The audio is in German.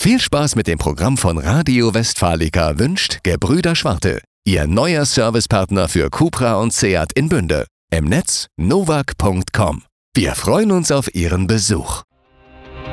Viel Spaß mit dem Programm von Radio Westfalica wünscht Gebrüder Schwarte, Ihr neuer Servicepartner für Cupra und Seat in Bünde. Im Netz novag.com. Wir freuen uns auf Ihren Besuch.